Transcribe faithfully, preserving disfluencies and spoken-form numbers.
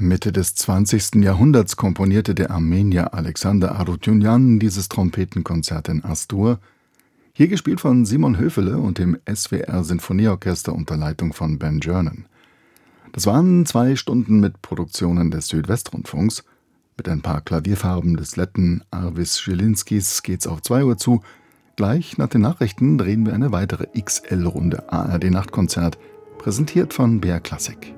Mitte des zwanzigsten Jahrhunderts komponierte der Armenier Alexander Arutyunjan dieses Trompetenkonzert in As-Dur, hier gespielt von Simon Höfele und dem S W R-Sinfonieorchester unter Leitung von Ben Gernon. Das waren zwei Stunden mit Produktionen des Südwestrundfunks. Mit ein paar Klavierfarben des Letten Arvis Zielińskis geht's auf zwei Uhr zu. Gleich nach den Nachrichten drehen wir eine weitere X L-Runde A R D-Nachtkonzert, präsentiert von B R Classic.